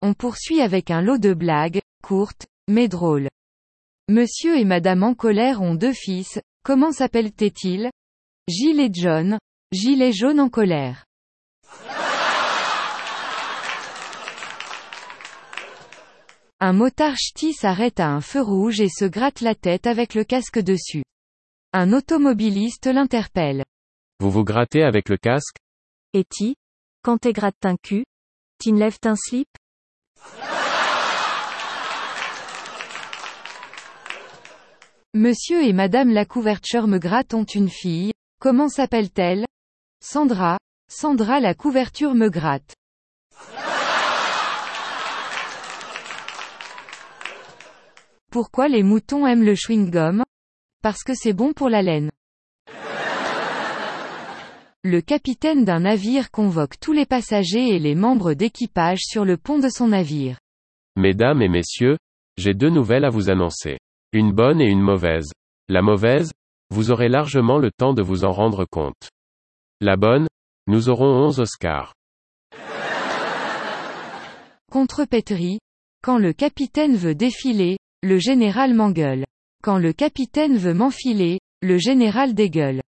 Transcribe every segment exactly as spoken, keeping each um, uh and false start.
On poursuit avec un lot de blagues, courtes, mais drôles. Monsieur et Madame en colère ont deux fils, comment s'appellent-ils? Gilles et John. Gilles est jaune en colère. Un motard ch'ti s'arrête à un feu rouge et se gratte la tête avec le casque dessus. Un automobiliste l'interpelle. Vous vous grattez avec le casque? Et ti, quand t'es gratte un cul, t'enlèves un slip? Monsieur et Madame la couverture me gratte ont une fille, comment s'appelle-t-elle? Sandra. Sandra la couverture me gratte. Pourquoi les moutons aiment le chewing-gum? Parce que c'est bon pour la laine. Le capitaine d'un navire convoque tous les passagers et les membres d'équipage sur le pont de son navire. Mesdames et messieurs, j'ai deux nouvelles à vous annoncer. Une bonne et une mauvaise. La mauvaise, vous aurez largement le temps de vous en rendre compte. La bonne, nous aurons onze Oscars. Contrepétrie. Quand le capitaine veut défiler, le général m'engueule. Quand le capitaine veut m'enfiler, le général dégueule.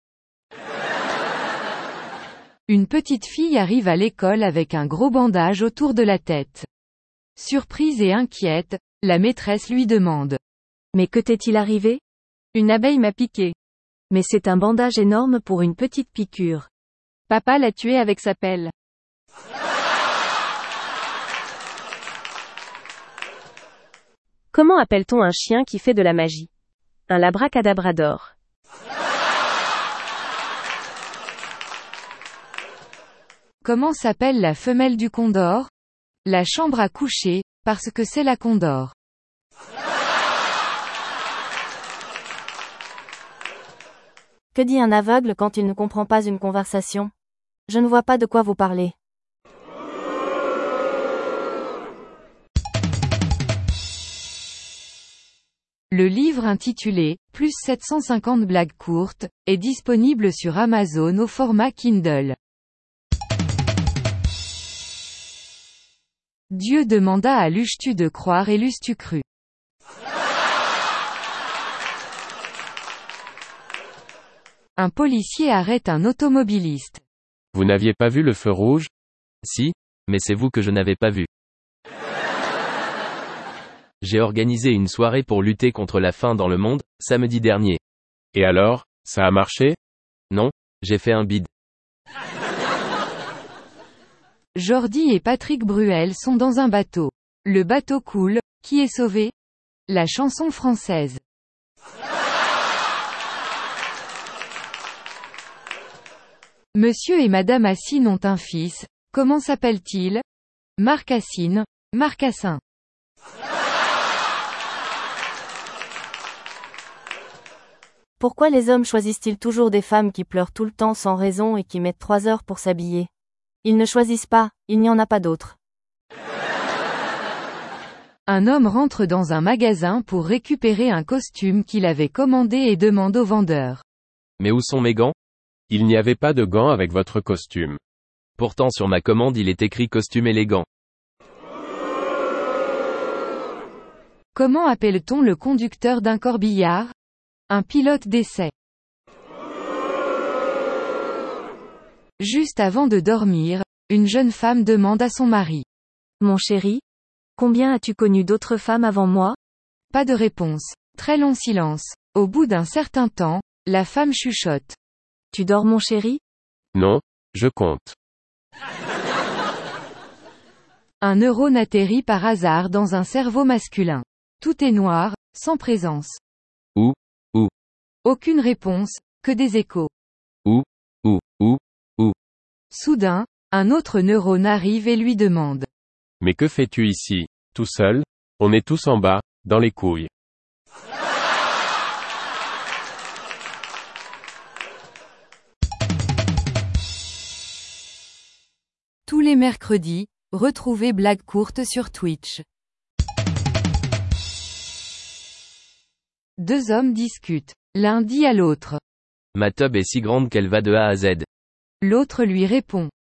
Une petite fille arrive à l'école avec un gros bandage autour de la tête. Surprise et inquiète, la maîtresse lui demande. Mais que t'est-il arrivé? Une abeille m'a piqué. Mais c'est un bandage énorme pour une petite piqûre. Papa l'a tué avec sa pelle. Comment appelle-t-on un chien qui fait de la magie? Un labracadabrador. Comment s'appelle la femelle du condor? La chambre à coucher, parce que c'est la condor. Que dit un aveugle quand il ne comprend pas une conversation? Je ne vois pas de quoi vous parlez. Le livre intitulé « Plus sept cent cinquante blagues courtes » est disponible sur Amazon au format Kindle. Dieu demanda à l'eusses-tu de croire et l'eusses-tu cru. Un policier arrête un automobiliste. Vous n'aviez pas vu le feu rouge? Si, mais c'est vous que je n'avais pas vu. J'ai organisé une soirée pour lutter contre la faim dans le monde, samedi dernier. Et alors, ça a marché? Non, j'ai fait un bide. Jordi et Patrick Bruel sont dans un bateau. Le bateau coule, qui est sauvé? La chanson française. Monsieur et Madame Assine ont un fils, comment s'appelle-t-il? Marc Assine, Marcassin. Pourquoi les hommes choisissent-ils toujours des femmes qui pleurent tout le temps sans raison et qui mettent trois heures pour s'habiller? Ils ne choisissent pas, il n'y en a pas d'autres. Un homme rentre dans un magasin pour récupérer un costume qu'il avait commandé et demande au vendeur. Mais où sont mes gants? Il n'y avait pas de gants avec votre costume. Pourtant sur ma commande il est écrit costume élégant. Comment appelle-t-on le conducteur d'un corbillard? Un pilote d'essai. Juste avant de dormir, une jeune femme demande à son mari. Mon chéri, combien as-tu connu d'autres femmes avant moi? Pas de réponse. Très long silence. Au bout d'un certain temps, la femme chuchote. Tu dors mon chéri? Non, je compte. Un neurone atterrit par hasard dans un cerveau masculin. Tout est noir, sans présence. Où? Où? Aucune réponse, que des échos. Où? Où? Où? Où? Soudain, un autre neurone arrive et lui demande. Mais que fais-tu ici, tout seul? On est tous en bas, dans les couilles. Tous les mercredis, retrouvez Blagues courtes sur Twitch. Deux hommes discutent. L'un dit à l'autre. Ma tub est si grande qu'elle va de A à Z. L'autre lui répond.